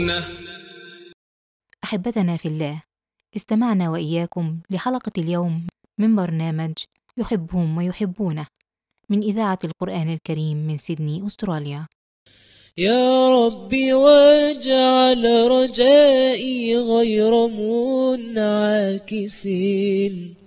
أحبتنا في الله، استمعنا وإياكم لحلقة اليوم من برنامج يحبهم ويحبونه من إذاعة القرآن الكريم من سيدني أستراليا. يا ربي واجعل رجائي غير منعكس،